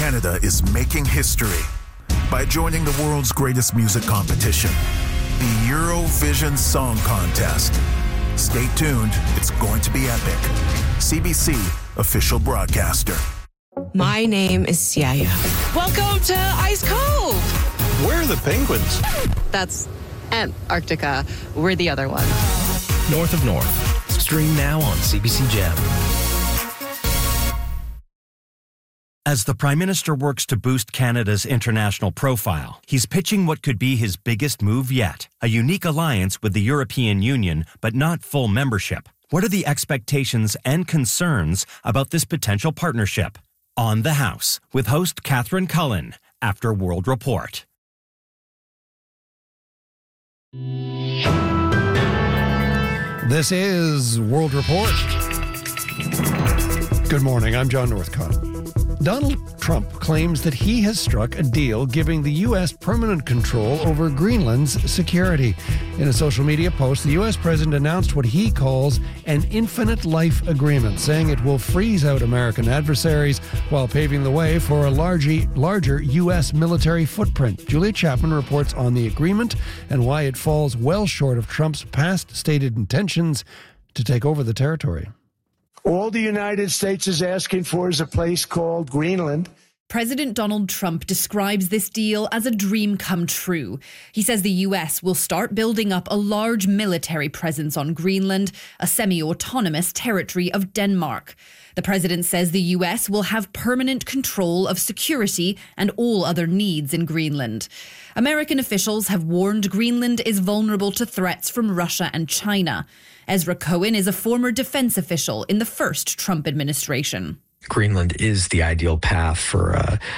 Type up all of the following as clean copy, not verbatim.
Canada is making history by joining the world's greatest music competition, the Eurovision Song Contest. Stay tuned, it's going to be epic. CBC, official broadcaster. My name is Siaya. Welcome to Ice Cove. Where are the penguins? That's Antarctica. We're the other one. North of North. Stream now on CBC Gem. As the Prime Minister works to boost Canada's international profile, he's pitching what could be his biggest move yet, a unique alliance with the European Union, but not full membership. What are the expectations and concerns about this potential partnership? On the House, with host Catherine Cullen, after World Report. This is World Report. Good morning, I'm John Northcott. Donald Trump claims that he has struck a deal giving the U.S. permanent control over Greenland's security. In a social media post, the U.S. president announced what he calls an infinite life agreement, saying it will freeze out American adversaries while paving the way for a larger U.S. military footprint. Julia Chapman reports on the agreement and why it falls well short of Trump's past stated intentions to take over the territory. All the United States is asking for is a place called Greenland. President Donald Trump describes this deal as a dream come true. He says the US will start building up a large military presence on Greenland, a semi-autonomous territory of Denmark. The president says the US will have permanent control of security and all other needs in Greenland. American officials have warned Greenland is vulnerable to threats from Russia and China. Ezra Cohen is a former defense official in the first Trump administration. Greenland is the ideal path for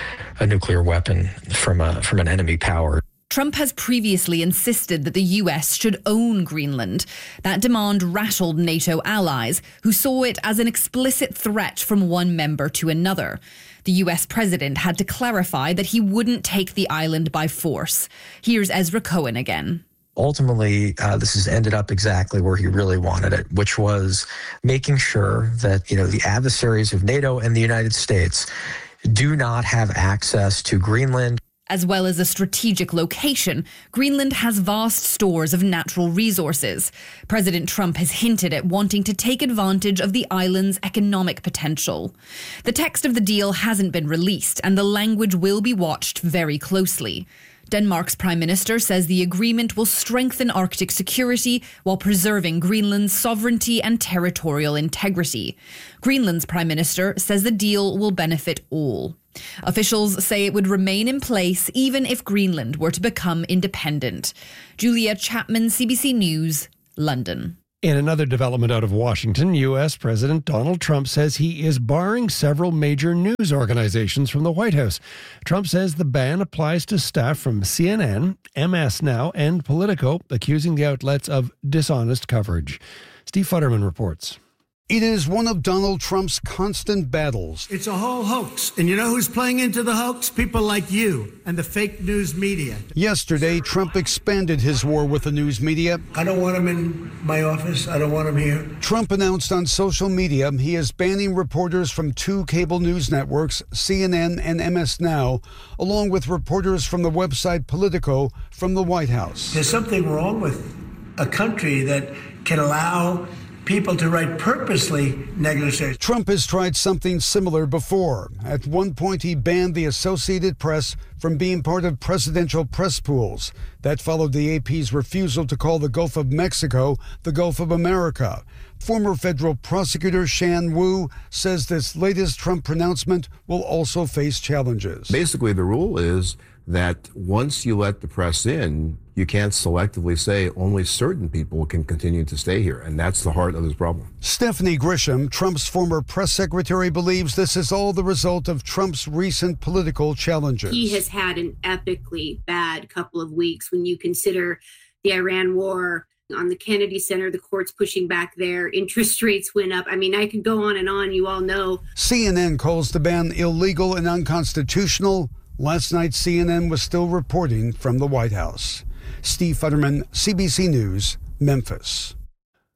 a nuclear weapon from an enemy power. Trump has previously insisted that the US should own Greenland. That demand rattled NATO allies, who saw it as an explicit threat from one member to another. The US president had to clarify that he wouldn't take the island by force. Here's Ezra Cohen again. Ultimately, this has ended up exactly where he really wanted it, which was making sure that, the adversaries of NATO and the United States do not have access to Greenland. As well as a strategic location, Greenland has vast stores of natural resources. President Trump has hinted at wanting to take advantage of the island's economic potential. The text of the deal hasn't been released, and the language will be watched very closely. Denmark's Prime Minister says the agreement will strengthen Arctic security while preserving Greenland's sovereignty and territorial integrity. Greenland's Prime Minister says the deal will benefit all. Officials say it would remain in place even if Greenland were to become independent. Julia Chapman, CBC News, London. In another development out of Washington, U.S. President Donald Trump says he is barring several major news organizations from the White House. Trump says the ban applies to staff from CNN, MS Now, and Politico, accusing the outlets of dishonest coverage. Steve Futterman reports. It is one of Donald Trump's constant battles. It's a whole hoax. And you know who's playing into the hoax? People like you and the fake news media. Yesterday, Trump expanded his war with the news media. I don't want him in my office. I don't want him here. Trump announced on social media he is banning reporters from 2 cable news networks, CNN and MS Now, along with reporters from the website Politico from the White House. There's something wrong with a country that can allow people to write purposely negative stories. Trump has tried something similar before. At one point, he banned the Associated Press from being part of presidential press pools. That followed the AP's refusal to call the Gulf of Mexico the Gulf of America. Former federal prosecutor Shan Wu says this latest Trump pronouncement will also face challenges. Basically, the rule is that once you let the press in, you can't selectively say only certain people can continue to stay here. And that's the heart of this problem. Stephanie Grisham, Trump's former press secretary, believes this is all the result of Trump's recent political challenges. He has had an epically bad couple of weeks when you consider the Iran war. On the Kennedy Center, the court's pushing back there. Interest rates went up. I mean, I could go on, you all know. CNN calls the ban illegal and unconstitutional. Last night, CNN was still reporting from the White House. Steve Futterman, CBC News, Memphis.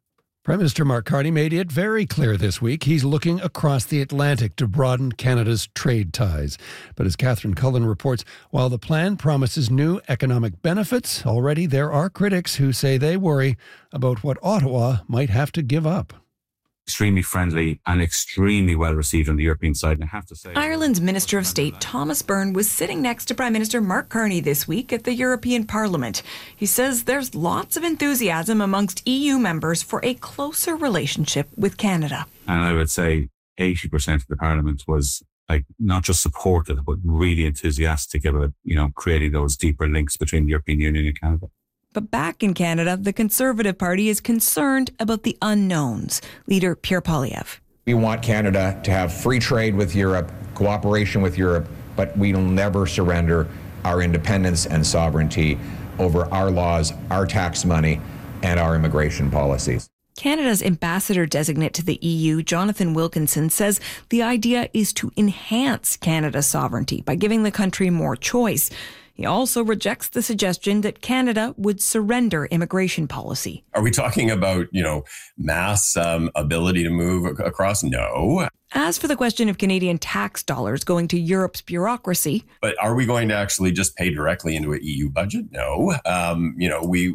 Prime Minister Mark Carney made it very clear this week he's looking across the Atlantic to broaden Canada's trade ties. But as Catherine Cullen reports, while the plan promises new economic benefits, already there are critics who say they worry about what Ottawa might have to give up. Extremely friendly and extremely well received on the European side. And I have to say, Ireland's Minister of State Thomas Byrne was sitting next to Prime Minister Mark Carney this week at the European Parliament. He says there's lots of enthusiasm amongst EU members for a closer relationship with Canada. And I would say 80% of the Parliament was not just supportive, but really enthusiastic about, creating those deeper links between the European Union and Canada. But back in Canada, the Conservative Party is concerned about the unknowns. Leader Pierre Poilievre. We want Canada to have free trade with Europe, cooperation with Europe, but we will never surrender our independence and sovereignty over our laws, our tax money, and our immigration policies. Canada's ambassador designate to the EU, Jonathan Wilkinson, says the idea is to enhance Canada's sovereignty by giving the country more choice. He also rejects the suggestion that Canada would surrender immigration policy. Are we talking about, mass ability to move across? No. As for the question of Canadian tax dollars going to Europe's bureaucracy. But are we going to actually just pay directly into an EU budget? No. We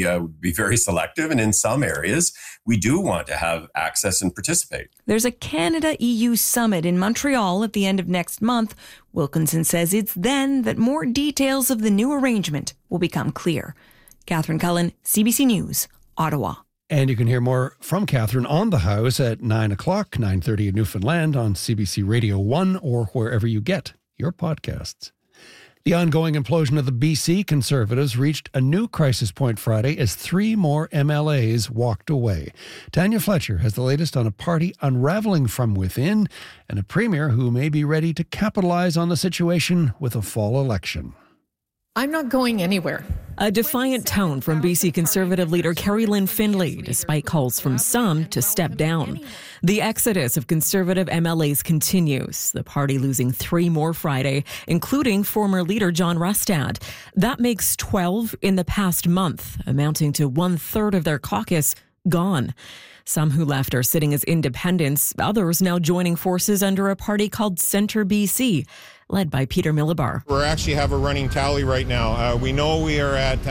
be very selective. And in some areas, we do want to have access and participate. There's a Canada-EU summit in Montreal at the end of next month. Wilkinson says it's then that more details of the new arrangement will become clear. Catherine Cullen, CBC News, Ottawa. And you can hear more from Catherine on the House at 9 o'clock, 9:30 in Newfoundland on CBC Radio 1 or wherever you get your podcasts. The ongoing implosion of the BC Conservatives reached a new crisis point Friday as 3 more MLAs walked away. Tanya Fletcher has the latest on a party unraveling from within and a premier who may be ready to capitalize on the situation with a fall election. I'm not going anywhere. A defiant tone from BC Conservative leader Carrie Lynn Findlay, despite calls from some to step down. The exodus of Conservative MLAs continues, the party losing 3 more Friday, including former leader John Rustad. That makes 12 in the past month, amounting to 1/3 of their caucus gone. Some who left are sitting as independents, others now joining forces under a party called Centre BC, led by Peter Millibar. We actually have a running tally right now. We know we are at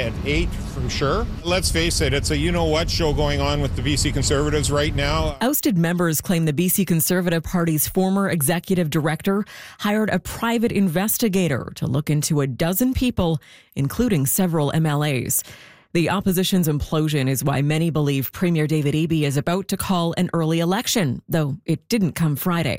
8 for sure. Let's face it, it's a you-know-what show going on with the BC Conservatives right now. Ousted members claim the BC Conservative Party's former executive director hired a private investigator to look into a dozen people, including several MLAs. The opposition's implosion is why many believe Premier David Eby is about to call an early election, though it didn't come Friday.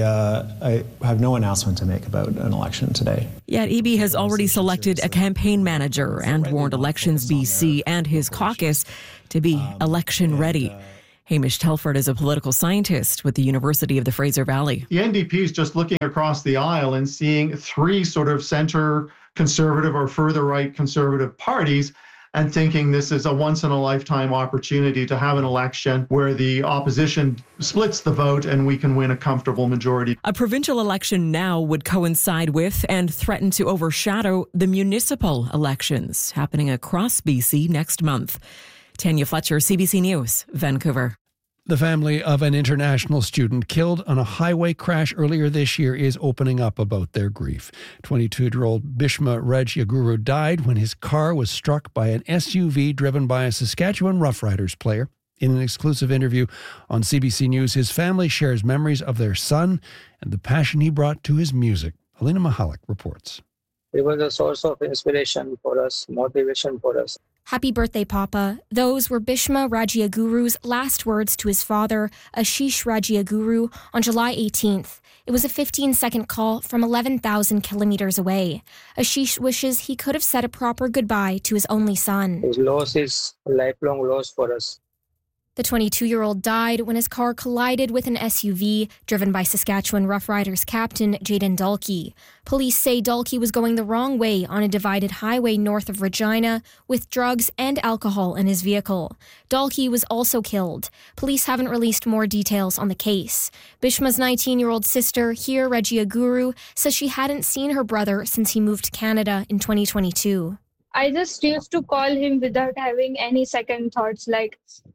I have no announcement to make about an election today. Yet Eby has already selected a campaign manager and warned Elections BC and his caucus to be election ready. Hamish Telford is a political scientist with the University of the Fraser Valley. The NDP is just looking across the aisle and seeing 3 sort of centre conservative or further right conservative parties and thinking this is a once-in-a-lifetime opportunity to have an election where the opposition splits the vote and we can win a comfortable majority. A provincial election now would coincide with and threaten to overshadow the municipal elections happening across BC next month. Tanya Fletcher, CBC News, Vancouver. The family of an international student killed on a highway crash earlier this year is opening up about their grief. 22-year-old Bhishma Rajyaguru died when his car was struck by an SUV driven by a Saskatchewan Roughriders player. In an exclusive interview on CBC News, his family shares memories of their son and the passion he brought to his music. Alina Mahalik reports. It was a source of inspiration for us, motivation for us. Happy birthday, Papa. Those were Bhishma Rajyaguru's last words to his father, Ashish Rajyaguru, on July 18th. It was a 15-second call from 11,000 kilometers away. Ashish wishes he could have said a proper goodbye to his only son. His loss is a lifelong loss for us. The 22-year-old died when his car collided with an SUV driven by Saskatchewan Roughriders captain Jayden Dalkey. Police say Dalkey was going the wrong way on a divided highway north of Regina with drugs and alcohol in his vehicle. Dalkey was also killed. Police haven't released more details on the case. Bhishma's 19-year-old sister, Hir Rajyaguru, says she hadn't seen her brother since he moved to Canada in 2022. I just used to call him without having any second thoughts, like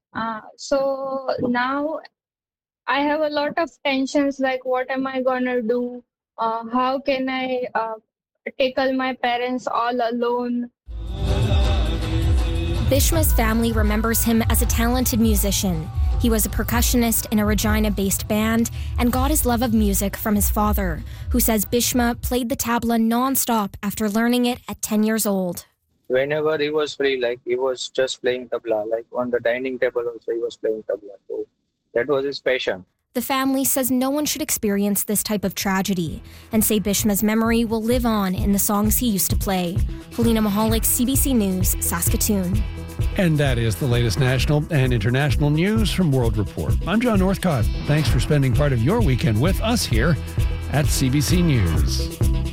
So now I have a lot of tensions, like what am I going to do? How can I tackle my parents all alone? Bishma's family remembers him as a talented musician. He was a percussionist in a Regina-based band and got his love of music from his father, who says Bishma played the tabla non-stop after learning it at 10 years old. Whenever he was free, like he was just playing tabla, like on the dining table also he was playing tabla. So that was his passion. The family says no one should experience this type of tragedy and say Bishma's memory will live on in the songs he used to play. Helena Mahalik, CBC News, Saskatoon. And that is the latest national and international news from World Report. I'm John Northcott. Thanks for spending part of your weekend with us here at CBC News.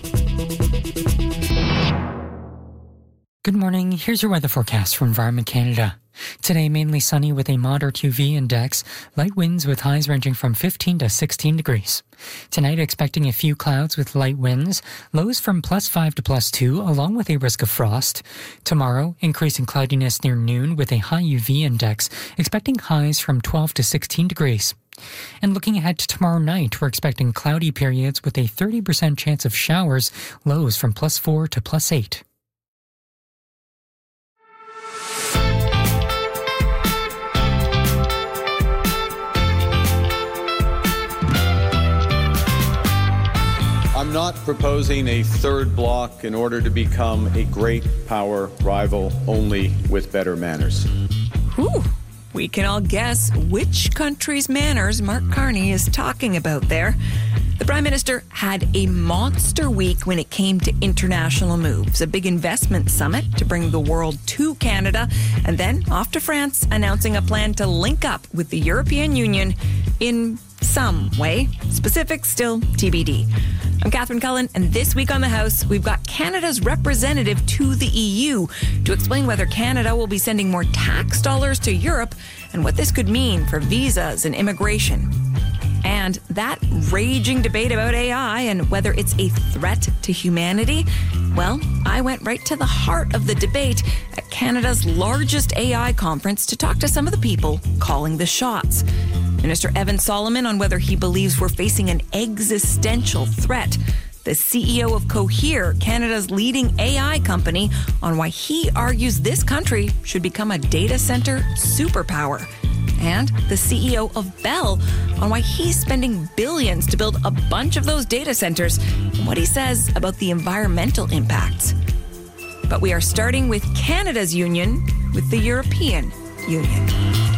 Good morning. Here's your weather forecast from Environment Canada. Today, mainly sunny with a moderate UV index, light winds with highs ranging from 15 to 16 degrees. Tonight, expecting a few clouds with light winds, lows from +5 to +2, along with a risk of frost. Tomorrow, increasing cloudiness near noon with a high UV index, expecting highs from 12 to 16 degrees. And looking ahead to tomorrow night, we're expecting cloudy periods with a 30% chance of showers, lows from +4 to +8. I'm not proposing a third bloc in order to become a great power rival, only with better manners. Whew. We can all guess which country's manners Mark Carney is talking about there. The Prime Minister had a monster week when it came to international moves, a big investment summit to bring the world to Canada, and then off to France, announcing a plan to link up with the European Union in some way. Specifics still TBD. I'm Catherine Cullen, and this week on The House, we've got Canada's representative to the EU to explain whether Canada will be sending more tax dollars to Europe and what this could mean for visas and immigration. And that raging debate about AI and whether it's a threat to humanity, well, I went right to the heart of the debate at Canada's largest AI conference to talk to some of the people calling the shots. Minister Evan Solomon on whether he believes we're facing an existential threat. The CEO of Cohere, Canada's leading AI company, on why he argues this country should become a data center superpower. And the CEO of Bell on why he's spending billions to build a bunch of those data centers and what he says about the environmental impacts. But we are starting with Canada's union with the European Union.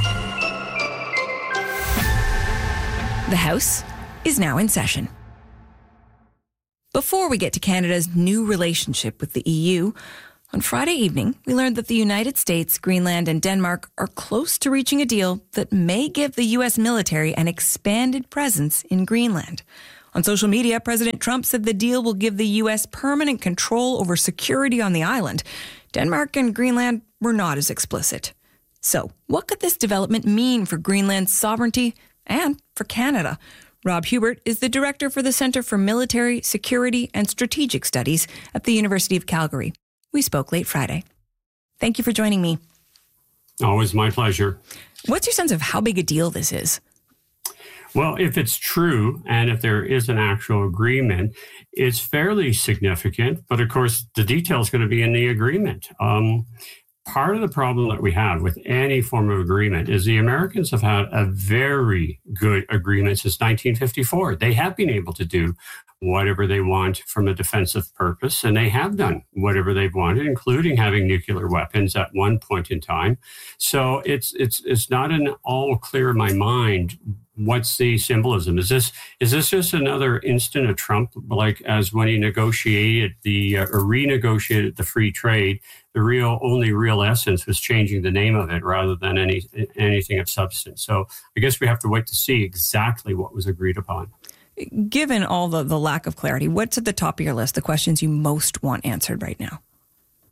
The House is now in session. Before we get to Canada's new relationship with the EU, on Friday evening, we learned that the United States, Greenland, and Denmark are close to reaching a deal that may give the U.S. military an expanded presence in Greenland. On social media, President Trump said the deal will give the U.S. permanent control over security on the island. Denmark and Greenland were not as explicit. So, what could this development mean for Greenland's sovereignty and for Canada? Rob Hubert is the director for the Centre for Military, Security and Strategic Studies at the University of Calgary. We spoke late Friday. Thank you for joining me. Always my pleasure. What's your sense of how big a deal this is? Well, if it's true and if there is an actual agreement, it's fairly significant. But of course, the detail is going to be in the agreement. Part of the problem that we have with any form of agreement is the Americans have had a very good agreement since 1954. They have been able to do whatever they want from a defensive purpose, and they have done whatever they've wanted, including having nuclear weapons at one point in time. So it's not an all clear in my mind. What's the symbolism? Is this just another instant of Trump, like as when he negotiated or renegotiated the free trade? The only real essence was changing the name of it rather than anything of substance. So I guess we have to wait to see exactly what was agreed upon. Given all the lack of clarity, what's at the top of your list, the questions you most want answered right now?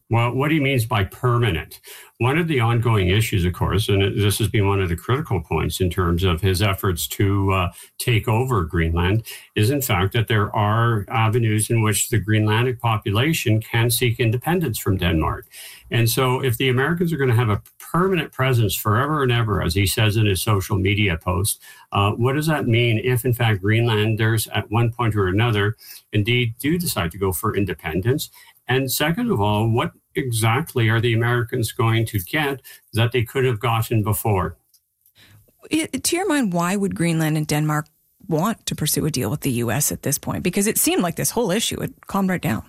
Well, what he means by permanent. One of the ongoing issues, of course, and this has been one of the critical points in terms of his efforts to take over Greenland, is in fact that there are avenues in which the Greenlandic population can seek independence from Denmark. And so if the Americans are going to have a permanent presence forever and ever, as he says in his social media post, what does that mean if, in fact, Greenlanders at one point or another indeed do decide to go for independence? And second of all, what exactly are the Americans going to get that they could have gotten before? To your mind, why would Greenland and Denmark want to pursue a deal with the U.S. at this point? Because it seemed like this whole issue had calmed right down.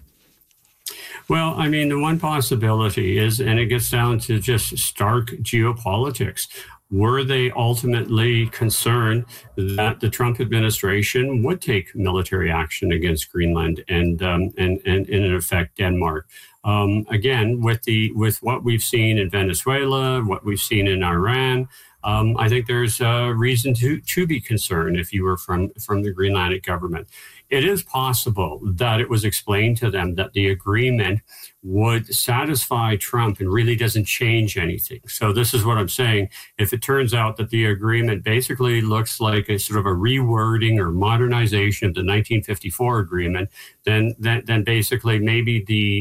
Well, I mean, the one possibility is, and it gets down to just stark geopolitics. Were they ultimately concerned that the Trump administration would take military action against Greenland and in effect Denmark? Again, with what we've seen in Venezuela, what we've seen in Iran, I think there's a reason to be concerned if you were from the Greenlandic government. It is possible that it was explained to them that the agreement would satisfy Trump and really doesn't change anything. So this is what I'm saying. If it turns out that the agreement basically looks like a sort of a rewording or modernization of the 1954 agreement, then basically maybe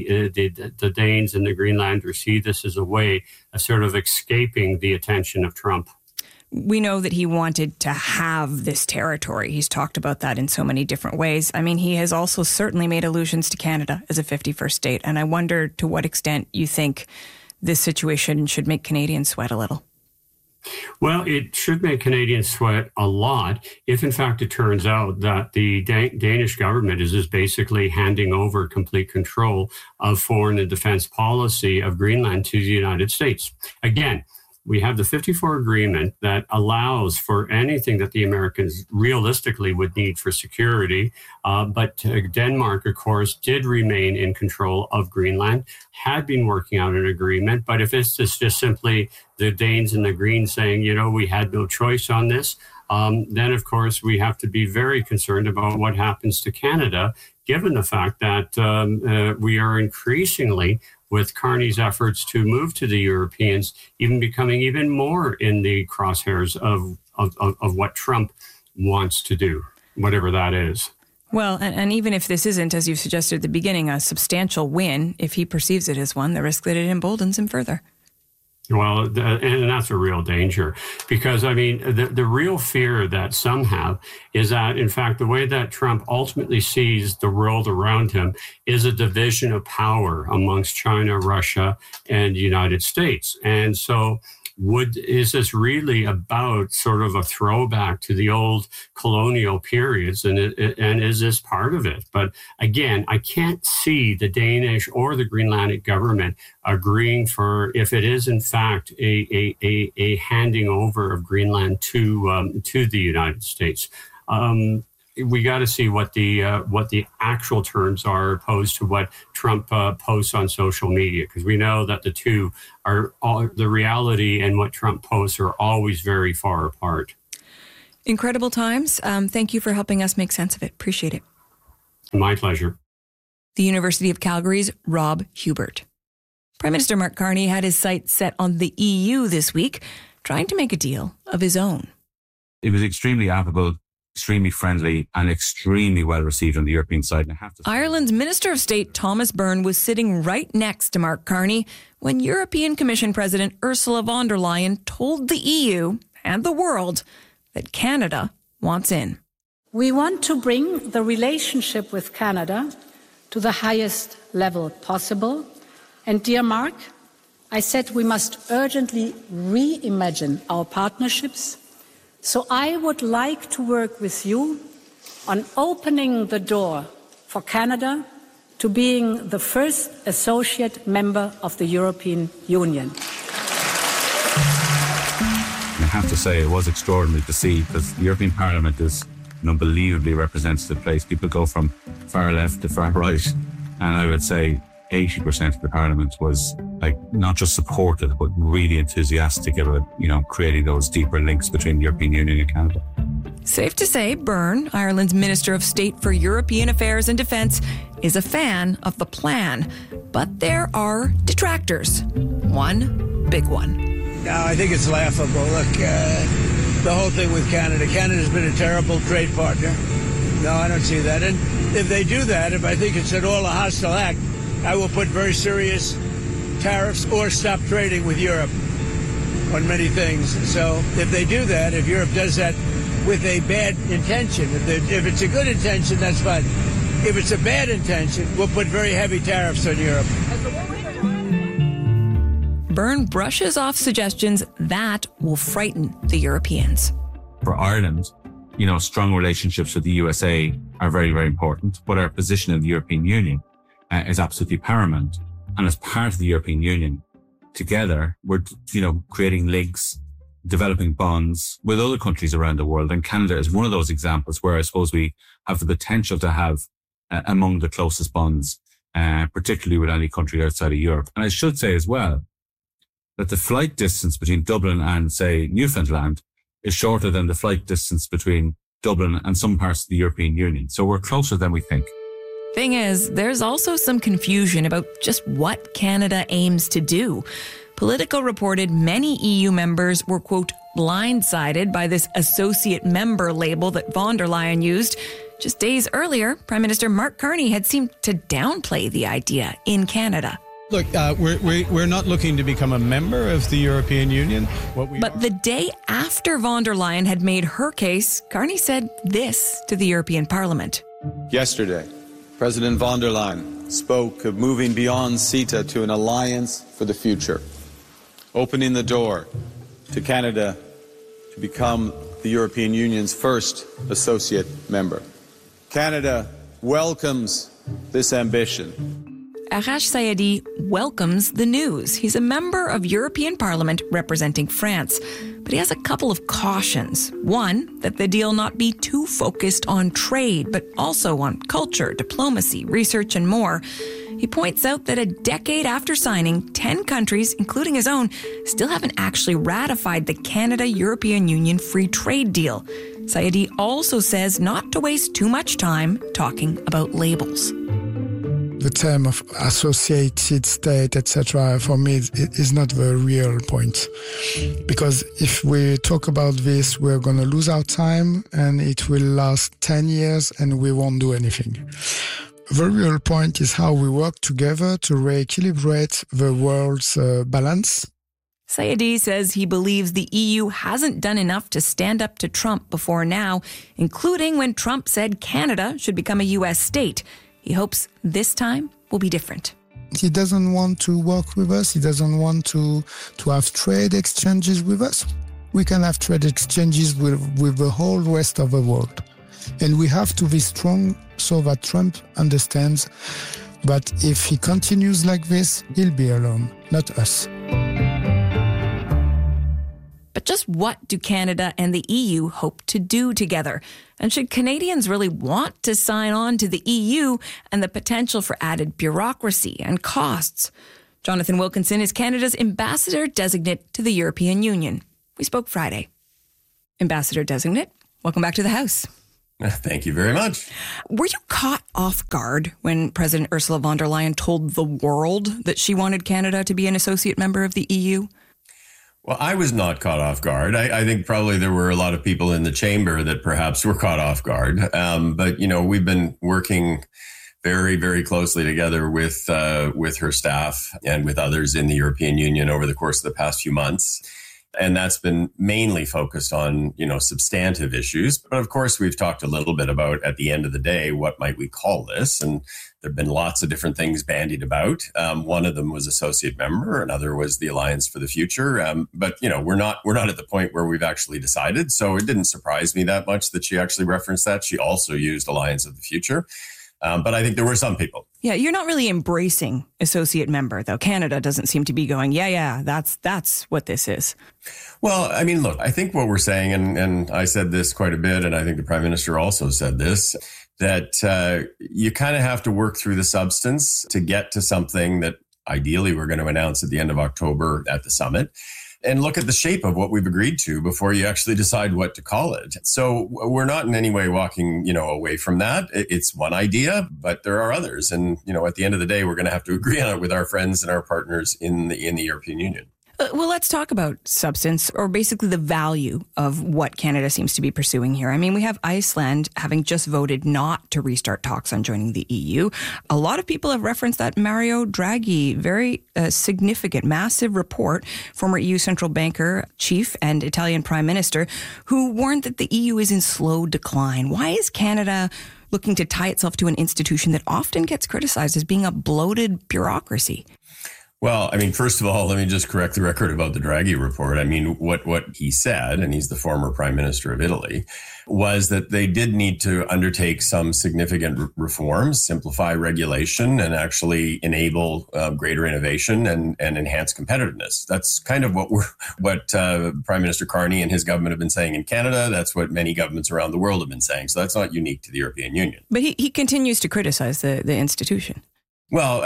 the Danes and the Greenlanders see this as a way of sort of escaping the attention of Trump. We know that he wanted to have this territory. He's talked about that in so many different ways. I mean, he has also certainly made allusions to Canada as a 51st state. And I wonder to what extent you think this situation should make Canadians sweat a little. Well, it should make Canadians sweat a lot if, in fact, it turns out that the Danish government is just basically handing over complete control of foreign and defense policy of Greenland to the United States. Again, we have the 54 agreement that allows for anything that the Americans realistically would need for security. But Denmark, of course, did remain in control of Greenland, had been working out an agreement. But if it's just simply the Danes and the Greens saying, you know, we had no choice on this, then, of course, we have to be very concerned about what happens to Canada, given the fact that we are increasingly, with Carney's efforts to move to the Europeans, even becoming even more in the crosshairs of what Trump wants to do, whatever that is. Well, and even if this isn't, as you suggested at the beginning, a substantial win, if he perceives it as one, the risk that it emboldens him further. Well, and that's a real danger because, I mean, the real fear that some have is that, in fact, the way that Trump ultimately sees the world around him is a division of power amongst China, Russia, and the United States. And so is this really about sort of a throwback to the old colonial periods? And is this part of it? But again, I can't see the Danish or the Greenlandic government agreeing for, if it is in fact a handing over of Greenland to the United States. We got to see what the actual terms are opposed to what Trump posts on social media, because we know that the two are the reality and what Trump posts are always very far apart. Incredible times. Thank you for helping us make sense of it. Appreciate it. My pleasure. The University of Calgary's Rob Hubert. Prime Minister Mark Carney had his sights set on the EU this week, trying to make a deal of his own. It was extremely affable, extremely friendly and extremely well received on the European side. And Ireland's Minister of State Thomas Byrne was sitting right next to Mark Carney when European Commission President Ursula von der Leyen told the EU and the world that Canada wants in. We want to bring the relationship with Canada to the highest level possible. And dear Mark, I said we must urgently reimagine our partnerships. So I would like to work with you on opening the door for Canada to being the first associate member of the European Union. I have to say it was extraordinary to see, because the European Parliament is an unbelievably representative place. People go from far left to far right, and I would say 80% of the Parliament was not just supportive, but really enthusiastic about, creating those deeper links between the European Union and Canada. Safe to say, Byrne, Ireland's Minister of State for European Affairs and Defence, is a fan of the plan. But there are detractors. One big one. No, I think it's laughable. Look, the whole thing with Canada. Canada's been a terrible trade partner. No, I don't see that. And if they do that, if I think it's at all a hostile act, I will put very serious tariffs or stop trading with Europe on many things. So if they do that, if Europe does that with a bad intention, if it's a good intention, that's fine. If it's a bad intention, we'll put very heavy tariffs on Europe. Byrne brushes off suggestions that will frighten the Europeans. For Ireland, strong relationships with the USA are very, very important, but our position in the European Union is absolutely paramount. And as part of the European Union, together, we're, creating links, developing bonds with other countries around the world. And Canada is one of those examples where I suppose we have the potential to have among the closest bonds, particularly with any country outside of Europe. And I should say as well that the flight distance between Dublin and, say, Newfoundland is shorter than the flight distance between Dublin and some parts of the European Union. So we're closer than we think. Thing is, there's also some confusion about just what Canada aims to do. Politico reported many EU members were, quote, blindsided by this associate member label that von der Leyen used. Just days earlier, Prime Minister Mark Carney had seemed to downplay the idea in Canada. Look, we're not looking to become a member of the European Union. But the day after von der Leyen had made her case, Carney said this to the European Parliament. Yesterday, President von der Leyen spoke of moving beyond CETA to an alliance for the future, opening the door to Canada to become the European Union's first associate member. Canada welcomes this ambition. Arash Saidi welcomes the news. He's a member of European Parliament representing France, but he has a couple of cautions. One, that the deal not be too focused on trade, but also on culture, diplomacy, research, and more. He points out that a decade after signing, 10 countries, including his own, still haven't actually ratified the Canada-European Union free trade deal. Saidi also says not to waste too much time talking about labels. The term of associated state, etc., for me is not the real point. Because if we talk about this, we're going to lose our time and it will last 10 years and we won't do anything. The real point is how we work together to re-equilibrate the world's balance. Saidi says he believes the EU hasn't done enough to stand up to Trump before now, including when Trump said Canada should become a U.S. state. He hopes this time will be different. He doesn't want to work with us. He doesn't want to have trade exchanges with us. We can have trade exchanges with the whole rest of the world. And we have to be strong so that Trump understands that if he continues like this, he'll be alone, not us. But just what do Canada and the EU hope to do together? And should Canadians really want to sign on to the EU and the potential for added bureaucracy and costs? Jonathan Wilkinson is Canada's ambassador designate to the European Union. We spoke Friday. Ambassador designate, welcome back to the House. Thank you very much. Were you caught off guard when President Ursula von der Leyen told the world that she wanted Canada to be an associate member of the EU? Well, I was not caught off guard. I think probably there were a lot of people in the chamber that perhaps were caught off guard. But, we've been working very, very closely together with her staff and with others in the European Union over the course of the past few months. And that's been mainly focused on, substantive issues. But of course, we've talked a little bit about, at the end of the day, what might we call this? And there have been lots of different things bandied about. One of them was associate member. Another was the Alliance for the Future. But, we're not at the point where we've actually decided. So it didn't surprise me that much that she actually referenced that. She also used Alliance of the Future. But I think there were some people. Yeah, you're not really embracing associate member, though. Canada doesn't seem to be going, that's what this is. Well, I mean, look, I think what we're saying, and I said this quite a bit, and I think the Prime Minister also said this, that you kind of have to work through the substance to get to something that ideally we're going to announce at the end of October at the summit. and look at the shape of what we've agreed to before you actually decide what to call it. So we're not in any way walking, away from that. It's one idea, but there are others. And, at the end of the day, we're going to have to agree on it with our friends and our partners in the European Union. Well, let's talk about substance, or basically the value of what Canada seems to be pursuing here. I mean, we have Iceland having just voted not to restart talks on joining the EU. A lot of people have referenced that Mario Draghi, very significant, massive report, former EU central banker, chief and Italian prime minister, who warned that the EU is in slow decline. Why is Canada looking to tie itself to an institution that often gets criticized as being a bloated bureaucracy? Well, first of all, let me just correct the record about the Draghi report. What he said, and he's the former prime minister of Italy, was that they did need to undertake some significant reforms, simplify regulation, and actually enable greater innovation and enhance competitiveness. That's kind of what Prime Minister Carney and his government have been saying in Canada. That's what many governments around the world have been saying. So that's not unique to the European Union. But he continues to criticize the institution. Well,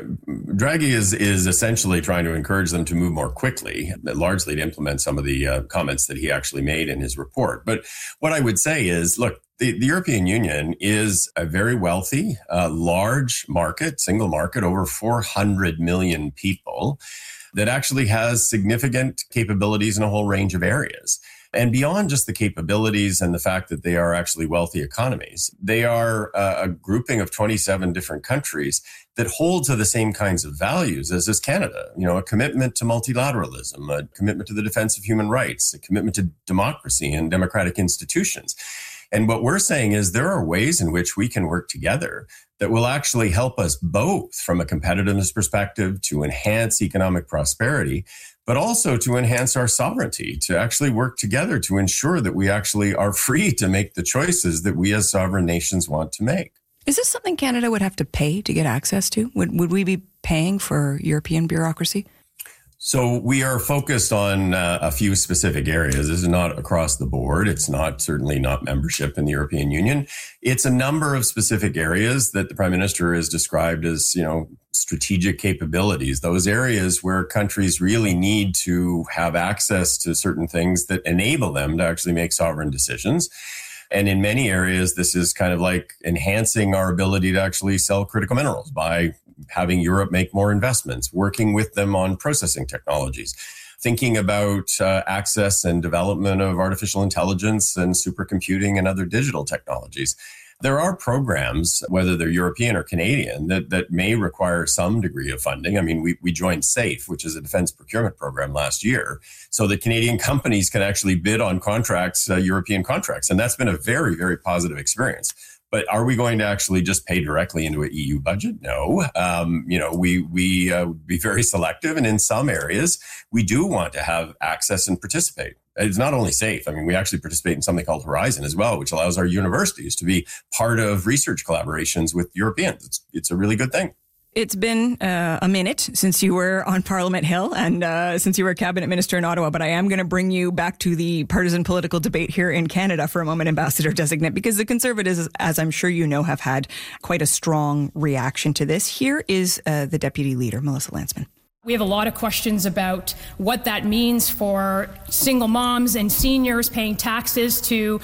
Draghi is essentially trying to encourage them to move more quickly, largely to implement some of the comments that he actually made in his report. But what I would say is, look, the European Union is a very wealthy, large market, single market, over 400 million people, that actually has significant capabilities in a whole range of areas. And beyond just the capabilities and the fact that they are actually wealthy economies, they are a grouping of 27 different countries that hold to the same kinds of values as Canada. A commitment to multilateralism, a commitment to the defense of human rights, a commitment to democracy and democratic institutions. And what we're saying is there are ways in which we can work together that will actually help us both from a competitiveness perspective to enhance economic prosperity, but also to enhance our sovereignty, to actually work together to ensure that we actually are free to make the choices that we as sovereign nations want to make. Is this something Canada would have to pay to get access to? Would we be paying for European bureaucracy? So we are focused on a few specific areas. This is not across the board. It's certainly not membership in the European Union. It's a number of specific areas that the Prime Minister has described as, strategic capabilities, those areas where countries really need to have access to certain things that enable them to actually make sovereign decisions. And in many areas, this is kind of like enhancing our ability to actually sell critical minerals by having Europe make more investments, working with them on processing technologies, thinking about access and development of artificial intelligence and supercomputing and other digital technologies. There are programs, whether they're European or Canadian, that may require some degree of funding. We joined SAFE, which is a defense procurement program last year, so that Canadian companies can actually bid on contracts, European contracts. And that's been a very, very positive experience. But are we going to actually just pay directly into an EU budget? No. We be very selective. And in some areas, we do want to have access and participate. It's not only SAFE. We actually participate in something called Horizon as well, which allows our universities to be part of research collaborations with Europeans. It's a really good thing. It's been a minute since you were on Parliament Hill and since you were cabinet minister in Ottawa, but I am going to bring you back to the partisan political debate here in Canada for a moment, Ambassador Designate, because the Conservatives, as I'm sure you know, have had quite a strong reaction to this. Here is the Deputy Leader, Melissa Lantsman. We have a lot of questions about what that means for single moms and seniors paying taxes to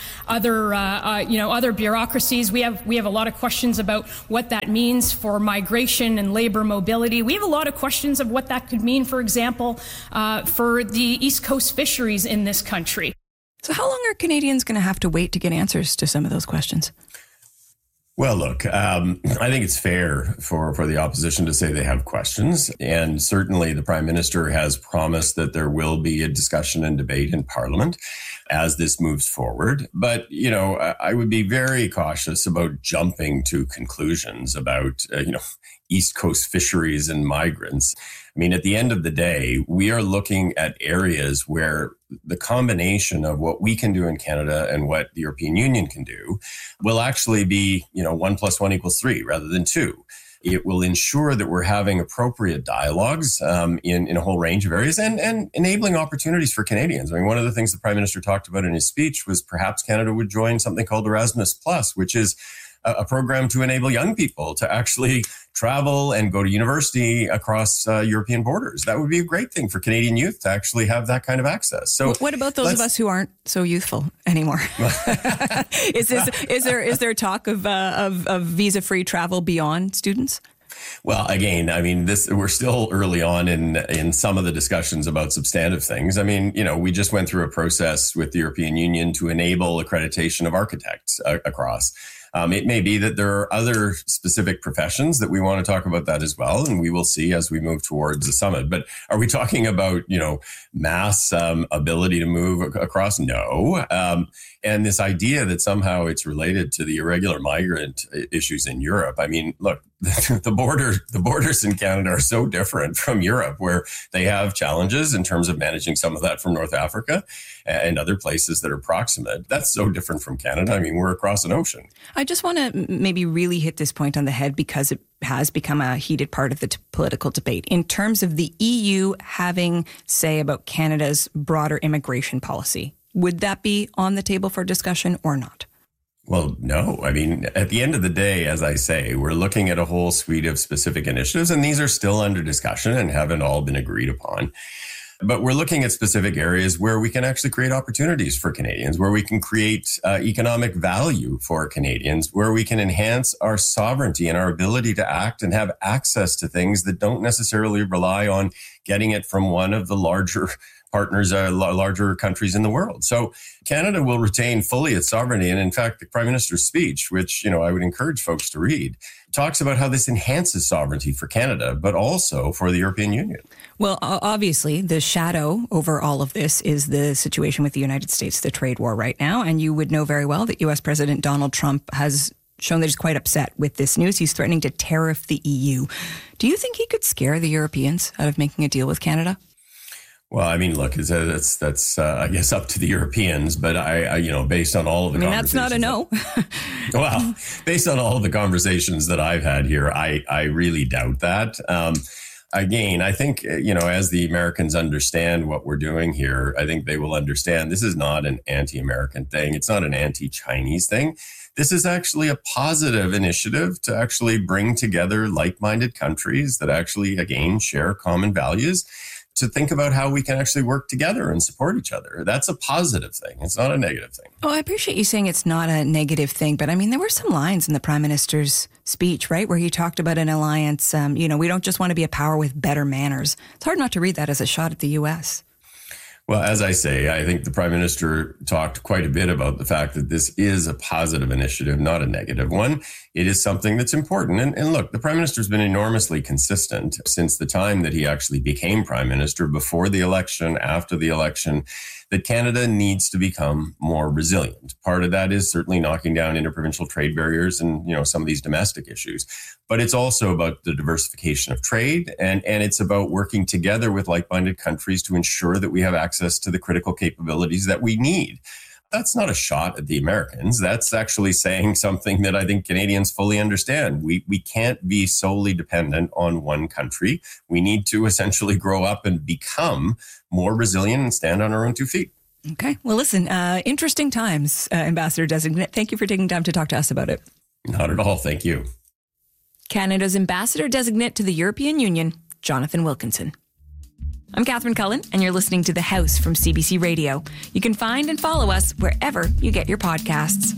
other bureaucracies. We have a lot of questions about what that means for migration and labor mobility. We have a lot of questions of what that could mean, for example, for the East Coast fisheries in this country. So how long are Canadians going to have to wait to get answers to some of those questions? Well, look, I think it's fair for the opposition to say they have questions. And certainly the Prime Minister has promised that there will be a discussion and debate in Parliament as this moves forward. But, I would be very cautious about jumping to conclusions about, East Coast fisheries and migrants. At the end of the day, we are looking at areas where the combination of what we can do in Canada and what the European Union can do will actually be, 1 + 1 = 3 rather than 2. It will ensure that we're having appropriate dialogues in a whole range of areas and enabling opportunities for Canadians. One of the things the Prime Minister talked about in his speech was perhaps Canada would join something called Erasmus+, which is a program to enable young people to actually travel and go to university across European borders. That would be a great thing for Canadian youth to actually have that kind of access. So what about those of us who aren't so youthful anymore? Is there talk of visa-free travel beyond students? Well, again, I mean, we're still early on in some of the discussions about substantive things. I mean, we just went through a process with the European Union to enable accreditation of architects across. It may be that there are other specific professions that we want to talk about that as well, and we will see as we move towards the summit. But are we talking about, mass ability to move across? No. And this idea that somehow it's related to the irregular migrant issues in Europe. I mean, look, the borders in Canada are so different from Europe, where they have challenges in terms of managing some of that from North Africa and other places that are proximate. That's so different from Canada. I mean, we're across an ocean. I just want to maybe really hit this point on the head because it has become a heated part of the political debate in terms of the EU having say about Canada's broader immigration policy. Would that be on the table for discussion or not? Well, no. I mean, at the end of the day, as I say, we're looking at a whole suite of specific initiatives, and these are still under discussion and haven't all been agreed upon. But we're looking at specific areas where we can actually create opportunities for Canadians, where we can create economic value for Canadians, where we can enhance our sovereignty and our ability to act and have access to things that don't necessarily rely on getting it from one of the larger partners, larger countries in the world. So Canada will retain fully its sovereignty. And in fact, the Prime Minister's speech, which, I would encourage folks to read, talks about how this enhances sovereignty for Canada, but also for the European Union. Well, obviously, the shadow over all of this is the situation with the United States, the trade war right now. And you would know very well that U.S. President Donald Trump has shown that he's quite upset with this news. He's threatening to tariff the EU. Do you think he could scare the Europeans out of making a deal with Canada? Well, I mean, look, that's I guess up to the Europeans, but I based on all of the that's not a no. Well, based on all of the conversations that I've had here, I really doubt that. Again, I think, as the Americans understand what we're doing here, I think they will understand this is not an anti-American thing. It's not an anti-Chinese thing. This is actually a positive initiative to actually bring together like-minded countries that actually, again, share common values, to think about how we can actually work together and support each other. That's a positive thing. It's not a negative thing. Oh, I appreciate you saying it's not a negative thing, but I mean, there were some lines in the Prime Minister's speech, right, where he talked about an alliance. We don't just want to be a power with better manners. It's hard not to read that as a shot at the U.S. Well, as I say, I think the Prime Minister talked quite a bit about the fact that this is a positive initiative, not a negative one. It is something that's important. And look, the Prime Minister's been enormously consistent since the time that he actually became Prime Minister, before the election, after the election, that Canada needs to become more resilient. Part of that is certainly knocking down interprovincial trade barriers and, some of these domestic issues. But it's also about the diversification of trade, and it's about working together with like-minded countries to ensure that we have access to the critical capabilities that we need. That's not a shot at the Americans. That's actually saying something that I think Canadians fully understand. We can't be solely dependent on one country. We need to essentially grow up and become more resilient and stand on our own 2 feet. Okay. Well, listen, interesting times, Ambassador Designate. Thank you for taking time to talk to us about it. Not at all. Thank you. Canada's Ambassador Designate to the European Union, Jonathan Wilkinson. I'm Catherine Cullen, and you're listening to The House from CBC Radio. You can find and follow us wherever you get your podcasts.